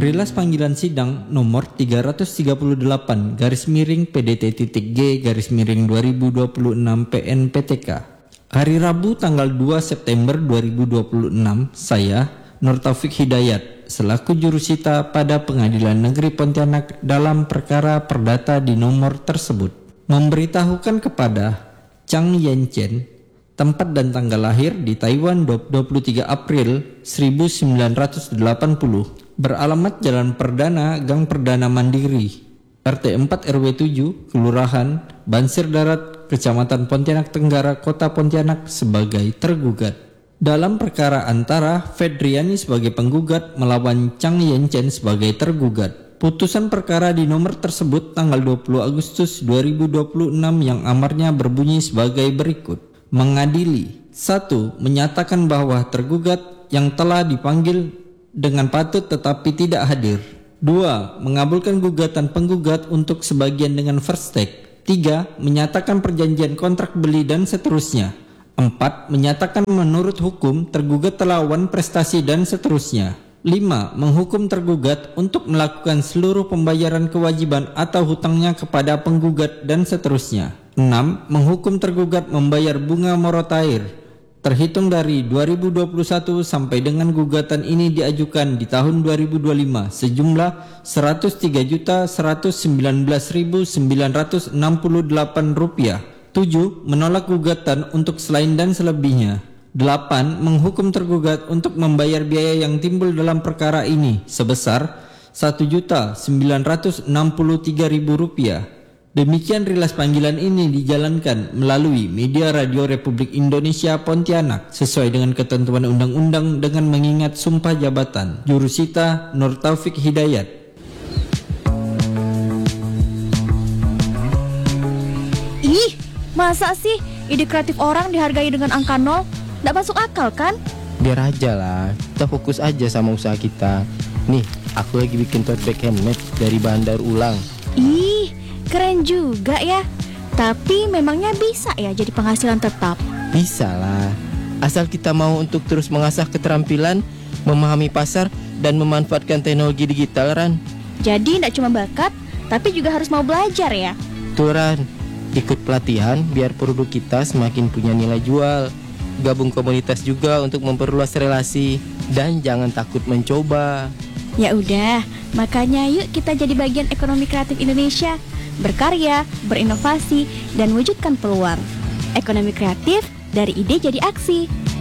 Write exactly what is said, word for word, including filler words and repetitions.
Rilas panggilan sidang nomor tiga ratus tiga puluh delapan garis miring P D T titik G garis miring dua ribu dua puluh enam P N P T K. Hari Rabu tanggal dua September dua ribu dua puluh enam, saya Nur Taufik Hidayat selaku jurusita pada Pengadilan Negeri Pontianak dalam perkara perdata di nomor tersebut memberitahukan kepada Chang Yanchen tempat dan tanggal lahir di Taiwan dua puluh tiga April seribu sembilan ratus delapan puluh, beralamat Jalan Perdana Gang Perdana Mandiri, R T empat R W tujuh, Kelurahan Bansir Darat, Kecamatan Pontianak Tenggara, Kota Pontianak sebagai tergugat. Dalam perkara antara Fedriani sebagai penggugat melawan Chang Yanchen sebagai tergugat. Putusan perkara di nomor tersebut tanggal dua puluh Agustus dua ribu dua puluh enam yang amarnya berbunyi sebagai berikut. Mengadili. Satu. Menyatakan bahwa tergugat yang telah dipanggil dengan patut tetapi tidak hadir. Dua. Mengabulkan gugatan penggugat untuk sebagian dengan first take. Tiga. Menyatakan perjanjian kontrak beli dan seterusnya. Empat. Menyatakan menurut hukum tergugat telah wan prestasi dan seterusnya. Lima. Menghukum tergugat untuk melakukan seluruh pembayaran kewajiban atau hutangnya kepada penggugat dan seterusnya. Enam. Menghukum tergugat membayar bunga morotair terhitung dari dua ribu dua puluh satu sampai dengan gugatan ini diajukan di tahun dua ribu dua puluh lima sejumlah seratus tiga juta seratus sembilan belas ribu sembilan ratus enam puluh delapan rupiah. Tujuh. Menolak gugatan untuk selain dan selebihnya. Delapan. Menghukum tergugat untuk membayar biaya yang timbul dalam perkara ini sebesar satu juta sembilan ratus enam puluh tiga ribu rupiah. Demikian rilas panggilan ini dijalankan melalui Media Radio Republik Indonesia Pontianak sesuai dengan ketentuan undang-undang dengan mengingat sumpah jabatan. Jurusita Nur Taufik Hidayat. Ih, masa sih ide kreatif orang dihargai dengan angka nol? Nggak masuk akal kan? Biar aja lah, kita fokus aja sama usaha kita. Nih, aku lagi bikin tote bag handmade dari bahan daur ulang. Ih, keren juga ya. Tapi memangnya bisa ya jadi penghasilan tetap? Bisa lah, asal kita mau untuk terus mengasah keterampilan, memahami pasar, dan memanfaatkan teknologi digital, Ran. Jadi tidak cuma bakat, tapi juga harus mau belajar ya? Tuh, Ran, ikut pelatihan biar produk kita semakin punya nilai jual. Gabung komunitas juga untuk memperluas relasi. Dan jangan takut mencoba. Ya udah, makanya yuk kita jadi bagian ekonomi kreatif Indonesia. Berkarya, berinovasi, dan wujudkan peluang. Ekonomi kreatif dari ide jadi aksi.